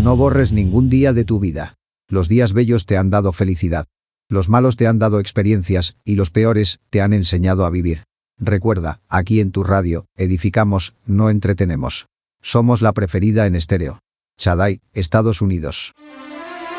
No borres ningún día de tu vida. Los días bellos te han dado felicidad. Los malos te han dado experiencias y los peores te han enseñado a vivir. Recuerda, aquí en tu radio, edificamos, no entretenemos. Somos la preferida en estéreo. Shaddai, Estados Unidos.